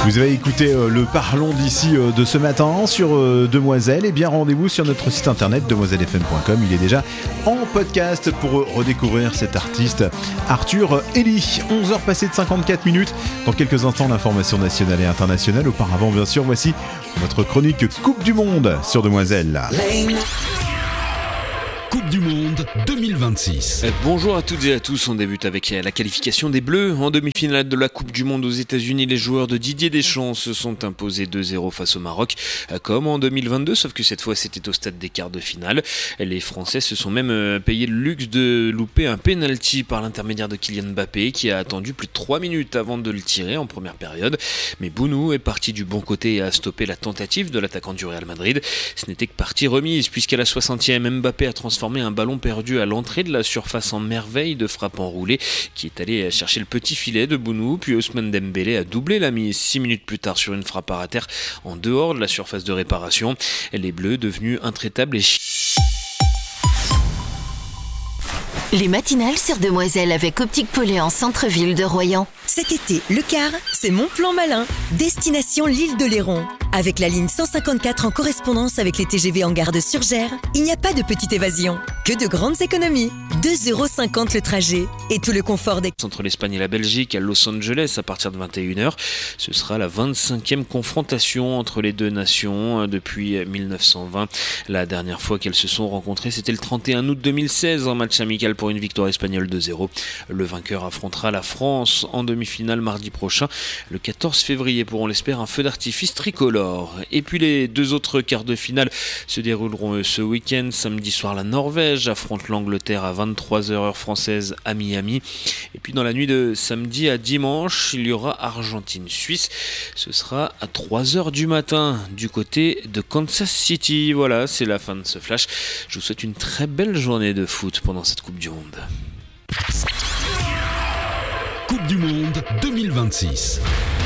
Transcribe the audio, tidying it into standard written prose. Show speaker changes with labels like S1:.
S1: Vous avez écouté le Parlons d'ici de ce matin sur Demoiselle. Et bien rendez-vous sur notre site internet demoisellefm.com. Il est déjà en podcast pour redécouvrir cet artiste Arthur Ellie. 11h passées de 54 minutes. Dans quelques instants, l'information nationale et internationale. Auparavant, bien sûr, voici notre chronique Coupe du Monde sur Demoiselle.
S2: Coupe du Monde 2026.
S3: Bonjour à toutes et à tous, on débute avec la qualification des Bleus. En demi-finale de la Coupe du Monde aux États-Unis, les joueurs de Didier Deschamps se sont imposés 2-0 face au Maroc, comme en 2022, sauf que cette fois c'était au stade des quarts de finale. Les Français se sont même payé le luxe de louper un penalty par l'intermédiaire de Kylian Mbappé, qui a attendu plus de 3 minutes avant de le tirer en première période. Mais Bounou est parti du bon côté et a stoppé la tentative de l'attaquant du Real Madrid. Ce n'était que partie remise, puisqu'à la 60e, Mbappé a transformé un ballon perdu à l'entrée de la surface en merveille de frappe enroulée, qui est allé chercher le petit filet de Bounou, puis Ousmane Dembélé a doublé la mise 6 minutes plus tard sur une frappe à terre en dehors de la surface de réparation. Les Bleus devenus intraitables et
S4: Les matinales sur Demoiselle avec Optique Polé en centre-ville de Royan.
S5: Cet été, le car, c'est mon plan malin. Destination l'île de Léron. Avec la ligne 154 en correspondance avec les TGV en gare de Surgères, il n'y a pas de petite évasion, que de grandes économies. 2,50€ le trajet et tout le confort des...
S3: Entre l'Espagne et la Belgique à Los Angeles à partir de 21h. Ce sera la 25e confrontation entre les deux nations depuis 1920. La dernière fois qu'elles se sont rencontrées, c'était le 31 août 2016 en match amical pour une victoire espagnole 2-0. Le vainqueur affrontera la France en demi-finale mardi prochain. Le 14 février pour, on l'espère, un feu d'artifice tricolore. Et puis les deux autres quarts de finale se dérouleront ce week-end. Samedi soir, la Norvège affronte l'Angleterre à 23h heure française à Miami. Et puis dans la nuit de samedi à dimanche, il y aura Argentine-Suisse. Ce sera à 3h du matin du côté de Kansas City. Voilà, c'est la fin de ce flash. Je vous souhaite une très belle journée de foot pendant cette Coupe du Monde.
S2: Coupe du Monde 2026.